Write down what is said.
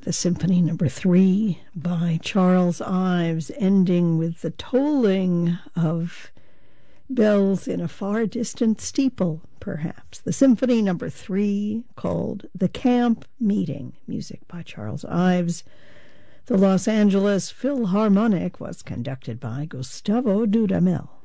the Symphony Number 3 by Charles Ives, ending with the tolling of bells in a far distant steeple, perhaps. The Symphony Number 3, called The Camp Meeting, music by Charles Ives. The Los Angeles Philharmonic was conducted by Gustavo Dudamel.